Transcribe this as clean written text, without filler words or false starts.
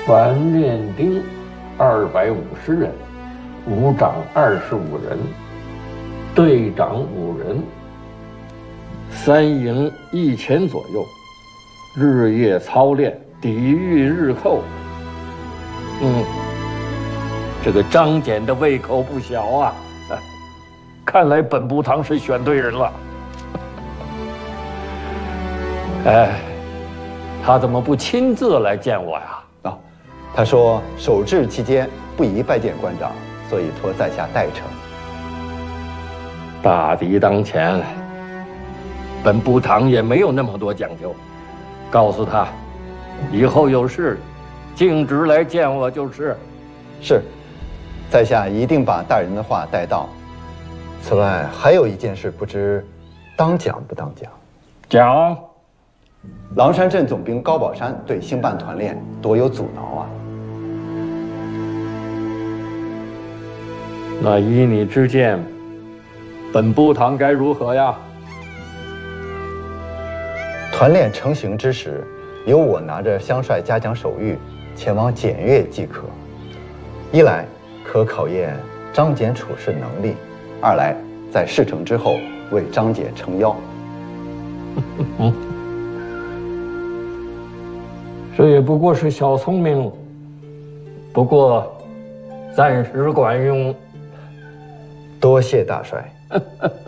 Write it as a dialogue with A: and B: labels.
A: 团练兵250人，武长25人，队长5人，3营1000左右，日夜操练，抵御日寇。这个张謇的胃口不小啊！看来本部堂是选对人了。哎，他怎么不亲自来见我呀？
B: 他说守制期间不宜拜见官长，所以托在下代呈。
A: 大敌当前，本部堂也没有那么多讲究。告诉他，以后有事，径直来见我就是。
B: 是，在下一定把大人的话带到。此外，还有一件事，不知当讲不当讲？
A: 讲。
B: 狼山镇总兵高宝山对兴办团练多有阻挠啊。
A: 那依你之见，本部堂该如何呀？
B: 团练成行之时，由我拿着乡帅嘉奖手谕前往检阅即可。一来可考验张謇处事能力，二来在事成之后为张謇撑腰。
A: 这也不过是小聪明，不过暂时管用。
B: 多谢大帅。